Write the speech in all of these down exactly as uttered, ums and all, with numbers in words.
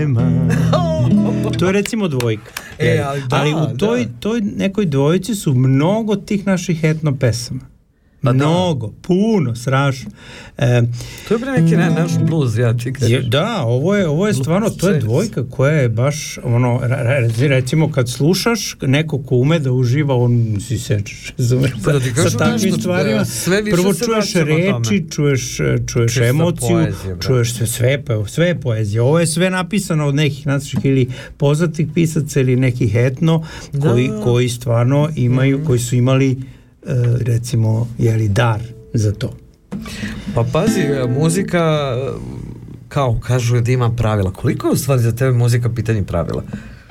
To je recimo dvojka. E, ali, da, ali u toj, da. toj nekoj dvojici su mnogo tih naših etno pesama. Pa mnogo, da. puno, strašno. E, to je bre neki ne, naš blues, ja ti kažem. Da, ovo je, ovo je stvarno, to je dvojka koja je baš, ono, recimo kad slušaš neko ko ume da uživa, on si sečeš, razumeš, pa da ti sa takvim stvarima. Da, sve više prvo se čuješ reči, čuješ, čuješ emociju, poezije, čuješ sve, sve, sve je poezija. Ovo je sve napisano od nekih naših ili poznatih pisaca ili nekih etno, koji, da. koji stvarno imaju, mm-hmm. koji su imali recimo, jeli, dar za to. Pa pazi, muzika, kao kažu da ima pravila. Koliko je u stvari za tebe muzika pitanje pravila?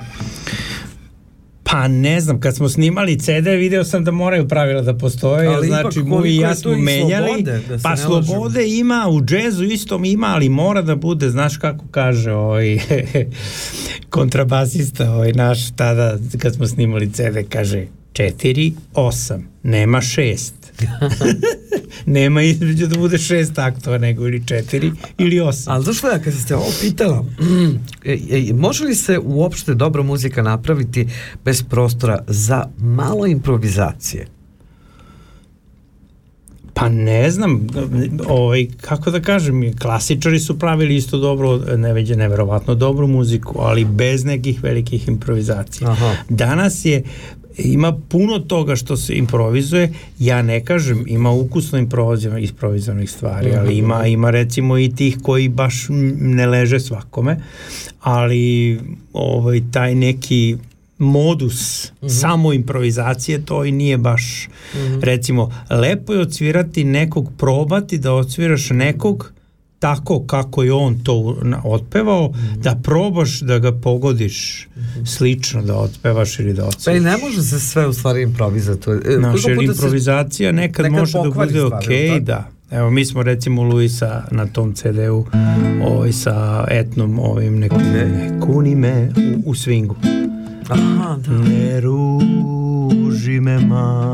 Pa ne znam, kad smo snimali ce de, video sam da moraju pravila da postoje, ali znači mu i ja smo menjali, slobode, da pa slobode lažemo. Ima, u džezu istom ima, ali mora da bude, znaš kako kaže ovaj kontrabasista, ovaj naš tada, kad smo snimali ce de, kaže četiri, osam, nema šest. Nema između da bude šest taktova, nego ili četiri ili osam. Ali zašto ja, kad ste ovo pitala, mm, e, e, može li se uopšte dobra muzika napraviti bez prostora za malo improvizacije? Pa ne znam, ovaj, kako da kažem, klasičari su pravili isto dobro, neveđe, neverovatno dobru muziku, ali bez nekih velikih improvizacija. Aha. Danas je ima puno toga što se improvizuje, ja ne kažem, ima ukusno improvizovanih stvari, ali ima, ima recimo i tih koji baš ne leže svakome, ali ovaj, taj neki modus mm-hmm. samo improvizacije, to i nije baš mm-hmm. recimo, lepo je odsvirati nekog, probati da odsviraš nekog tako kako je on to otpevao, mm-hmm. da probaš da ga pogodiš mm-hmm. slično, da otpevaš ili da odsviraš. Pa i ne može se sve u stvari improvizati. Naša improvizacija nekad, nekad može da bude ok, da. Evo, mi smo recimo Luisa na tom ce de-u ovaj, sa etnom ovim neku, ne, kuni me u, u swingu. Aha, da. Ne ruži me ma